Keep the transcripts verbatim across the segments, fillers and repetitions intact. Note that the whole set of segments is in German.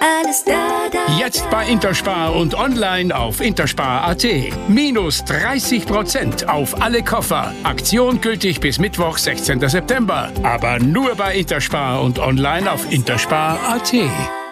alles da, da. Jetzt bei Interspar und online auf interspar punkt at. Minus dreißig Prozent auf alle Koffer. Aktion gültig bis Mittwoch, sechzehnten September. Aber nur bei Interspar und online auf interspar punkt at.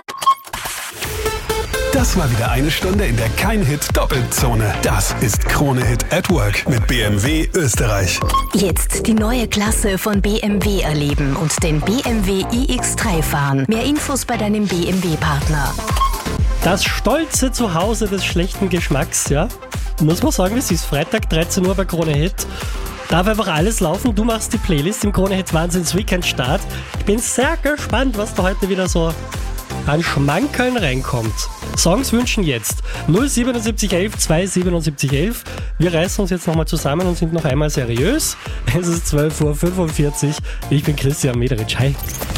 Das war wieder eine Stunde in der Kein-Hit-Doppelzone. Das ist Krone-Hit at Work mit B M W Österreich. Jetzt die neue Klasse von B M W erleben und den B M W i X drei fahren. Mehr Infos bei deinem B M W-Partner. Das stolze Zuhause des schlechten Geschmacks, ja? Muss man sagen, es ist Freitag, dreizehn Uhr bei Krone Hit. Darf einfach alles laufen. Du machst die Playlist im Krone Hit Wahnsinns Weekend Start. Ich bin sehr gespannt, was da heute wieder so an Schmankeln reinkommt. Songs wünschen jetzt null siebenundsiebzig elf zweihundertsiebenundsiebzig elf. Wir reißen uns jetzt nochmal zusammen und sind noch einmal seriös. Es ist zwölf Uhr fünfundvierzig. Ich bin Christian Mederitsch. Hi.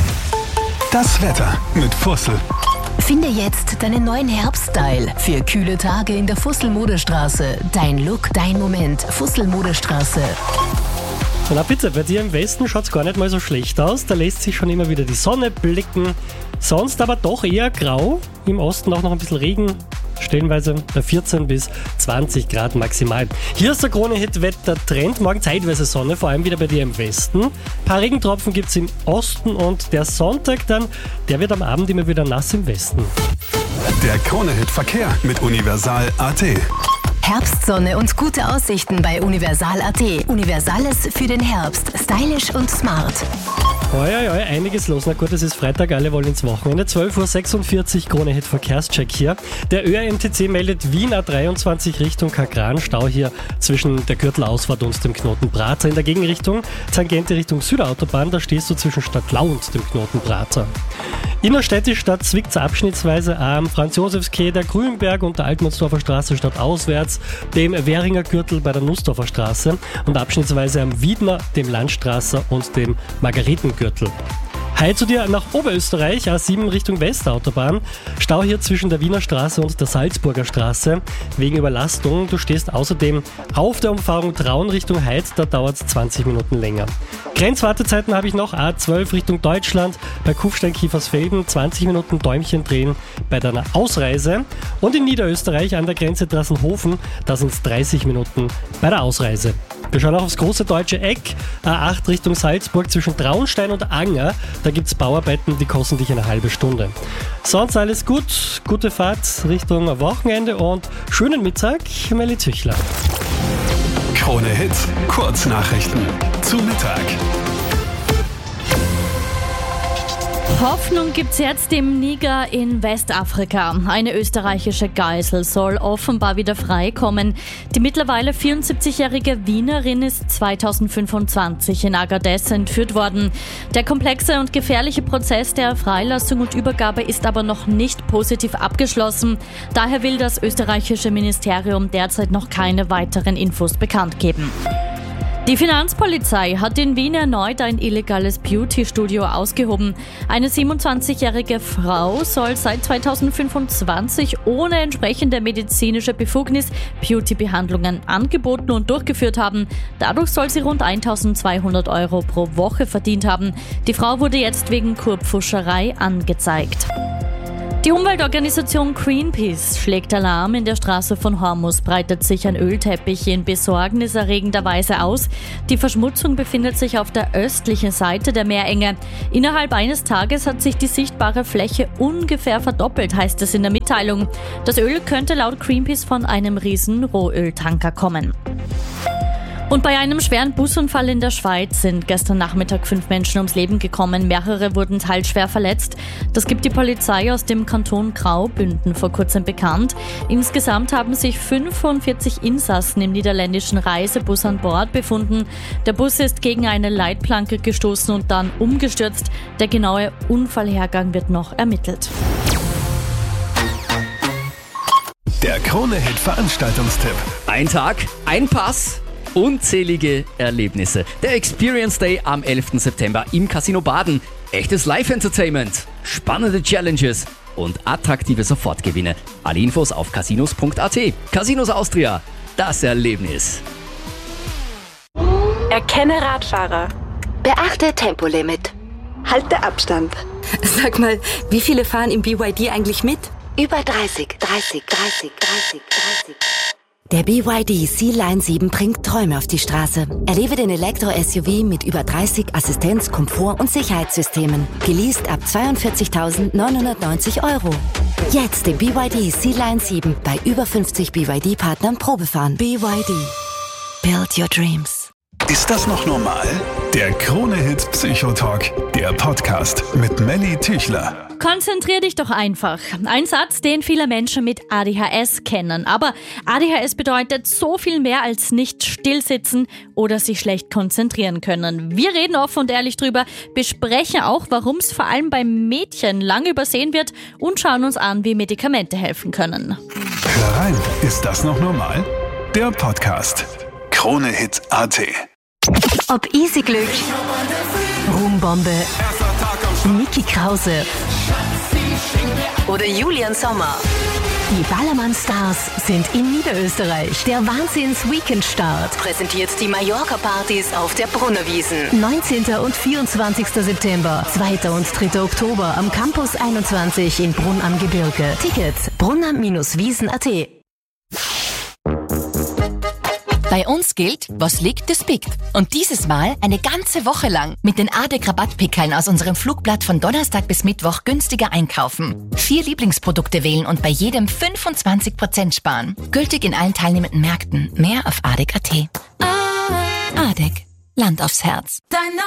Das Wetter mit Fussel. Finde jetzt deinen neuen Herbststyle für kühle Tage in der Fussel-Modestraße. Dein Look, dein Moment. Fussel-Modestraße. Na bitte, bei dir im Westen schaut es gar nicht mal so schlecht aus. Da lässt sich schon immer wieder die Sonne blicken. Sonst aber doch eher grau. Im Osten auch noch ein bisschen Regen. Stellenweise bei vierzehn bis zwanzig Grad maximal. Hier ist der Krone-Hit-Wetter-Trend. Morgen zeitweise Sonne, vor allem wieder bei dir im Westen. Ein paar Regentropfen gibt es im Osten und der Sonntag dann, der wird am Abend immer wieder nass im Westen. Der Krone-Hit-Verkehr mit Universal punkt at. Herbstsonne und gute Aussichten bei Universal punkt at. Universales für den Herbst. Stylisch und smart. Oi, oi, oi, einiges los. Na gut, es ist Freitag, alle wollen ins Wochenende. zwölf Uhr sechsundvierzig, Krone-Hit Verkehrscheck hier. Der Ö R M T C meldet Wien A dreiundzwanzig Richtung Kagran. Stau hier zwischen der Gürtelausfahrt und dem Knoten Prater. In der Gegenrichtung, Tangente Richtung Südautobahn, da stehst du zwischen Stadtlau und dem Knoten Prater. Innerstädtisch statt zwickt's abschnittsweise am Franz-Josefs-Quai, der Grünberg und der Altmannsdorfer Straße statt auswärts, dem Währinger Gürtel bei der Nussdorfer Straße und abschnittsweise am Wiedner, dem Landstrasser und dem Margaretengürtel. Hi zu dir nach Oberösterreich, A sieben Richtung Westautobahn. Stau hier zwischen der Wiener Straße und der Salzburger Straße wegen Überlastung. Du stehst außerdem auf der Umfahrung Traun Richtung Heid, da dauert es zwanzig Minuten länger. Grenzwartezeiten habe ich noch, A zwölf Richtung Deutschland, bei Kufstein-Kiefersfelden, zwanzig Minuten Däumchen drehen bei deiner Ausreise. Und in Niederösterreich an der Grenze Drassenhofen, da sind es dreißig Minuten bei der Ausreise. Wir schauen auch aufs große deutsche Eck, A acht Richtung Salzburg zwischen Traunstein und Anger. Da gibt es Bauarbeiten, die kosten dich eine halbe Stunde. Sonst alles gut, gute Fahrt Richtung Wochenende und schönen Mittag, Melli Züchler. Krone Hit, Kurznachrichten zu Mittag. Hoffnung gibt's jetzt im Niger in Westafrika. Eine österreichische Geisel soll offenbar wieder freikommen. Die mittlerweile vierundsiebzigjährige Wienerin ist zweitausendfünfundzwanzig in Agadez entführt worden. Der komplexe und gefährliche Prozess der Freilassung und Übergabe ist aber noch nicht positiv abgeschlossen. Daher will das österreichische Ministerium derzeit noch keine weiteren Infos bekannt geben. Die Finanzpolizei hat in Wien erneut ein illegales Beauty-Studio ausgehoben. Eine siebenundzwanzigjährige Frau soll seit zweitausendfünfundzwanzig ohne entsprechende medizinische Befugnis Beauty-Behandlungen angeboten und durchgeführt haben. Dadurch soll sie rund eintausendzweihundert Euro pro Woche verdient haben. Die Frau wurde jetzt wegen Kurpfuscherei angezeigt. Die Umweltorganisation Greenpeace schlägt Alarm. In der Straße von Hormus breitet sich ein Ölteppich in besorgniserregender Weise aus. Die Verschmutzung befindet sich auf der östlichen Seite der Meerenge. Innerhalb eines Tages hat sich die sichtbare Fläche ungefähr verdoppelt, heißt es in der Mitteilung. Das Öl könnte laut Greenpeace von einem riesen Rohöltanker kommen. Und bei einem schweren Busunfall in der Schweiz sind gestern Nachmittag fünf Menschen ums Leben gekommen. Mehrere wurden teils schwer verletzt. Das gibt die Polizei aus dem Kanton Graubünden vor kurzem bekannt. Insgesamt haben sich fünfundvierzig Insassen im niederländischen Reisebus an Bord befunden. Der Bus ist gegen eine Leitplanke gestoßen und dann umgestürzt. Der genaue Unfallhergang wird noch ermittelt. Der Krone-Hit Veranstaltungstipp. Ein Tag, ein Pass. Unzählige Erlebnisse. Der Experience Day am elften September im Casino Baden. Echtes Live-Entertainment, spannende Challenges und attraktive Sofortgewinne. Alle Infos auf casinos punkt at. Casinos Austria, das Erlebnis. Erkenne Radfahrer. Beachte Tempolimit. halte Abstand. Sag mal, wie viele fahren im B Y D eigentlich mit? Über dreißig, dreißig, dreißig, dreißig, dreißig. Der B Y D C-Line sieben bringt Träume auf die Straße. Erlebe den Elektro-S U V mit über dreißig Assistenz-, Komfort- und Sicherheitssystemen. Geleast ab zweiundvierzigtausendneunhundertneunzig Euro. Jetzt den B Y D C-Line sieben bei über fünfzig B Y D-Partnern Probefahren. B Y D. Build your dreams. Ist das noch normal? Der Krone-Hit Psychotalk, der Podcast mit Melly Tüchler. Konzentrier dich doch einfach. Ein Satz, den viele Menschen mit A D H S kennen. Aber A D H S bedeutet so viel mehr als nicht stillsitzen oder sich schlecht konzentrieren können. Wir reden offen und ehrlich drüber, besprechen auch, warum es vor allem bei Mädchen lang übersehen wird und schauen uns an, wie Medikamente helfen können. Hör rein, ist das noch normal? Der Podcast. Krone-Hit Punkt A T. Ob Easy Glück, Ruhmbombe, Niki Krause oder Julian Sommer. Die Ballermann-Stars sind in Niederösterreich. Der Wahnsinns-Weekend-Start präsentiert die Mallorca-Partys auf der Brunnerwiesen. neunzehnten und vierundzwanzigsten September, zweiten und dritten Oktober am Campus einundzwanzig in Brunn am Gebirge. Tickets brunner Wiesen Punkt A T. Bei uns gilt, was liegt, das biegt. Und dieses Mal eine ganze Woche lang mit den A D E C-Rabattpickeln aus unserem Flugblatt von Donnerstag bis Mittwoch günstiger einkaufen. Vier Lieblingsprodukte wählen und bei jedem fünfundzwanzig Prozent sparen. Gültig in allen teilnehmenden Märkten. Mehr auf A D E C Punkt A T. A D E C. Land aufs Herz.